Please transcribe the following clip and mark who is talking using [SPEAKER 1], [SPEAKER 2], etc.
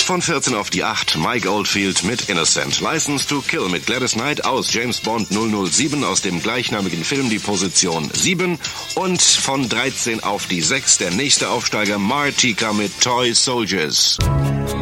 [SPEAKER 1] Von 14 auf die 8, Mike Oldfield mit Innocent. License to Kill mit Gladys Knight aus James Bond 007 aus dem gleichnamigen Film, die Position 7. Und von 13 auf die 6, der nächste Aufsteiger, Martika mit Toy Soldiers.